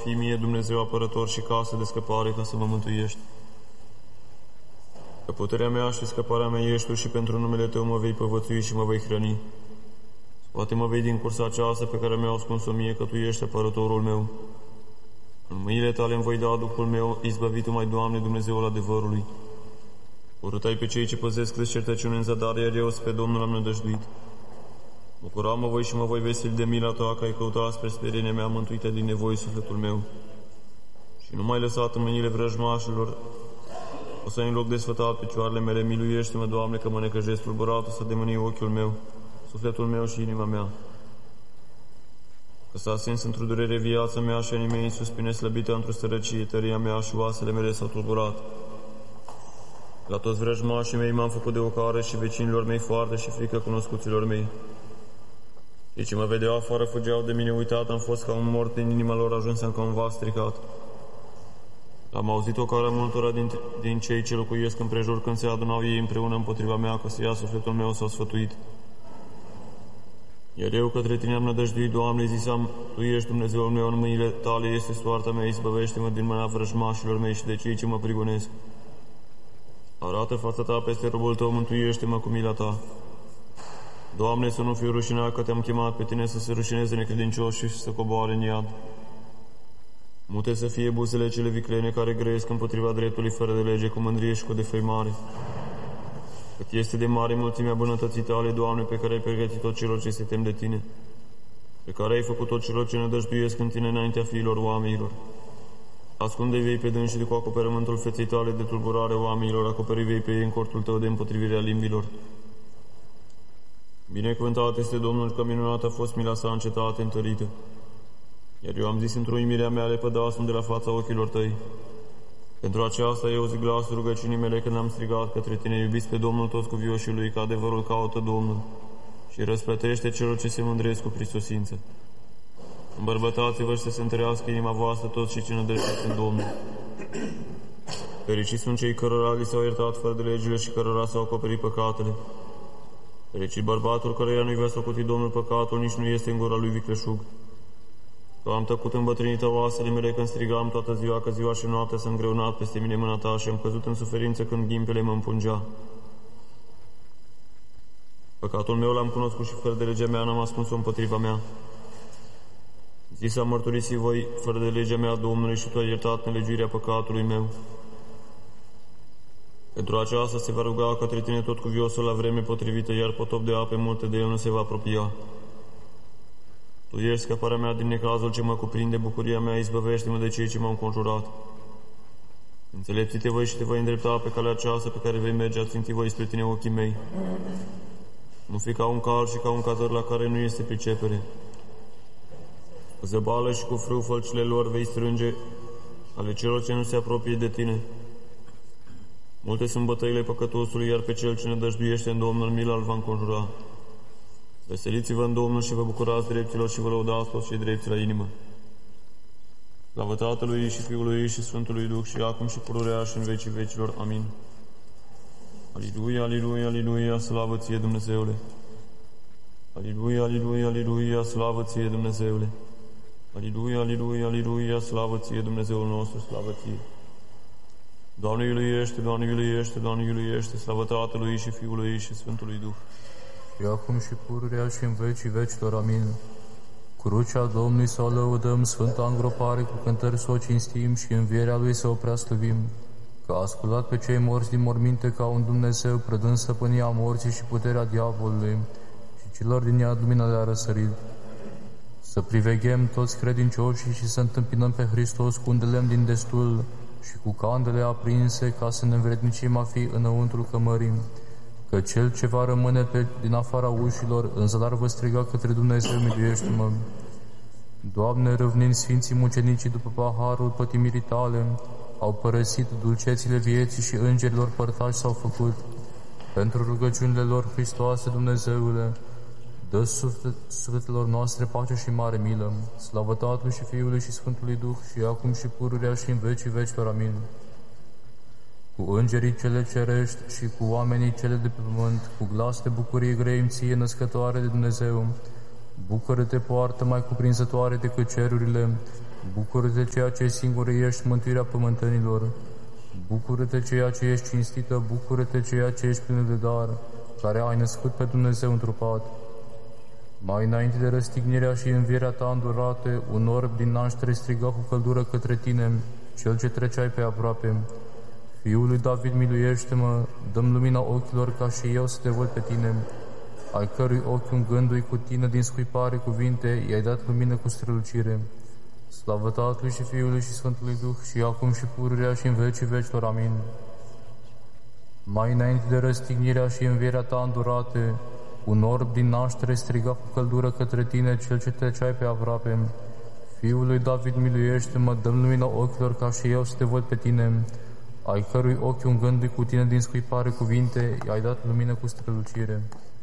fi mie Dumnezeu apărător și casă de scăpare ca să mă mântuiești. Că puterea mea și scăparea mea ești Tu și pentru numele Tău mă vei povățui și mă vei hrăni. Poate mă vei din cursa aceasta pe care mi-a ascuns-o mie, că Tu ești apărătorul meu. În mâinile Tale îmi voi da Duhul meu, izbăvit-o mai, Doamne, Dumnezeul adevărului. Urât-ai pe cei ce păzesc deșertăciune în zadar, iar eu spre Domnul am nădăjduit. Bucura mă voi și mă voi veseli de mila Ta, că ai căutat spre sperenia mea, mântuită din nevoi sufletul meu. Și nu m-ai lăsat în mâinile vrăjmașilor. O să ai în loc de sfătat picioarele mele, miluiește-mă, Doamne, că mă necăjesc, tulburat o să demânie ochiul meu, sufletul meu și inima mea. Că s-a sins într-o durere viața mea și anii mei suspine slăbită într-o sărăcie, tăria mea și oasele mele s-au tulburat. La toți vrăjmașii mei m-am făcut de ocară și vecinilor mei foarte și frică cunoscuților mei. Cei ce mă vedeau afară fugeau de mine, uitat am fost ca un mort din inima lor, ajunsem ca un vas stricat. Am auzit ocara multora din cei ce locuiesc împrejur când se adunau ei împreună împotriva mea, că să ia sufletul meu, s-au sfătuit. Iar eu către Tine am nădăjduit, Doamne, zisam, Tu ești Dumnezeul meu, în mâinile Tale este soarta mea, izbăvește-mă din mâna vrăjmașilor mei și de cei ce mă prigonesc. Arată fața Ta peste robul Tău, mântuiește-mă cu mila Ta. Doamne, să nu fiu rușinat, că Te-am chemat pe Tine să se rușineze necredincioși și să coboare în iad. Mute să fie buzele cele viclene care grăiesc împotriva dreptului fără de lege, cu mândrie și cu defăimare. Cât este de mare mulțimea bunătății Tale, Doamne, pe care ai pregătit-o celor ce se tem de Tine, pe care ai făcut-o celor ce nădăjduiesc în Tine înaintea fiilor oamenilor. Ascunde vei pe dânsii cu acoperământul feței Tale de tulburare oamenilor, acoperi vei pe ei în cortul Tău de împotrivirea limbilor. Binecuvântat este Domnul, că minunată a fost mila Sa în cetate întărită. Iar eu am zis într-o uimirea mea, lepădați-mi de la fața ochilor Tăi. Pentru aceasta eu zic glasul rugăciunii mele când am strigat către Tine, iubiți pe Domnul toți cuvioșii Lui, că adevărul caută Domnul și răsplătește celor ce se mândresc cu prisosință. Îmbărbătați-vă și să se întărească inima voastră toți cei ce nădăjduiesc în Domnul. Fericiți sunt cei cărora li s-au iertat fără de legile și cărora s-au acoperit păcatele. Fericit bărbatul căruia nu-i va socoti Domnul păcatul, nici nu este în gura lui vicleșug. Că am tăcut îmbătrânită oasele mele când strigam toată ziua, că ziua și noaptea s-a îngreunat peste mine mâna Ta și am căzut în suferință când ghimpele mă împungea. Păcatul meu l-am cunoscut și fără de legea mea n-am ascuns-o împotriva mea. Zis am mărturisit voi fără de legea mea Domnului și Tu ai iertat nelegiuirea păcatului meu. Pentru aceasta se va ruga către Tine tot cuviosul la vreme potrivită, iar potop de ape multe de el nu se va apropia. Tu ești scăparea mea din necazul ce mă cuprinde, bucuria mea, izbăvește-mă de cei ce m-au înconjurat. Înțelepți-te voi și te voi îndrepta pe calea aceasta pe care vei merge, aținti voi spre Tine ochii mei. Nu fi ca un cal și ca un cazăr la care nu este pricepere. Cu zăbală și cu frâu fălcile lor vei strânge ale celor ce nu se apropie de Tine. Multe sunt bătăile păcătosului, iar pe cel ce nădăjduiește în Domnul mila îl va înconjura. Veseliți-vă în Domnul și vă bucurați dreptilor și vă lăudați toți cei drepți la inimă. Slavă Tatălui și Fiului și Sfântului Duh și acum și pururea și în vecii vecilor. Amin. Aliluia, aliluia, aliluia, slavă Ție, Dumnezeule! Aliluia, aliluia, aliluia, slavă Ție, Dumnezeule! Aliluia, aliluia, aliluia, slavă Ție, Dumnezeul nostru, slavă Ție! Doamne iuleiește, Doamne iuleiește, Doamne iuleiește, slavă Tatălui și Fiului și Sfântului Duh. Și acum și pururea și în vecii vecilor. Amin. Crucea Domnului să o lăudăm, sfânta îngropare cu cântări să o cinstim și învierea Lui să o preaslăvim. Că a ascultat pe cei morți din morminte ca un Dumnezeu, prădând stăpânia morții și puterea diavolului, și celor din ea lumina de-a răsărit. Să priveghem toți credincioșii și să întâmpinăm pe Hristos cu un de lemn din destul și cu candele aprinse, ca să ne învrednicim a fi înăuntru cămării. Că cel ce va rămâne din afara ușilor, în zadar vă striga către Dumnezeu, miluiește-mă. Doamne, râvnind Sfinții mucenicii după paharul pătimirii Tale, au părăsit dulcețile vieții și îngerilor părtași s-au făcut. Pentru rugăciunile lor, Hristoase, Dumnezeule, dă sufletelor noastre pace și mare milă. Slavă Tatălui și Fiului și Sfântului Duh, și acum și pururea și în vecii vecilor. Amin. Cu îngerii cele cerești și cu oamenii cele de pe pământ, cu glas de bucurie grăim Ție, născătoare de Dumnezeu. Bucură-te, poartă mai cuprinzătoare decât cerurile, Bucură-te ceea ce singur ești mântuirea pământenilor. Bucură-te ceea ce ești cinstită, bucură-te ceea ce ești plină de dar, care ai născut pe Dumnezeu întrupat. Mai înainte de răstignirea și învierea ta îndurate, un orb din naștere striga cu căldură către tine, cel ce treceai pe aproape. Fiul lui David, miluiește-mă, dă-mi lumina ochilor ca și eu să te văd pe tine, ai cărui ochi îngândui cu tine din scuipare cuvinte, i-ai dat lumină cu strălucire. Slavă Tatălui și Fiului și Sfântului Duh, și acum și pururea și în vecii vecilor. Amin. Mai înainte de răstignirea și învierea ta îndurate, un orb din naștere striga cu căldură către tine, cel ce treceai pe aproape. Fiul lui David, miluiește-mă, dă-mi lumina ochilor ca și eu să te văd pe tine, ai cărui ochi îngândui cu tine din scuipare cuvinte, i-ai dat lumină cu strălucire.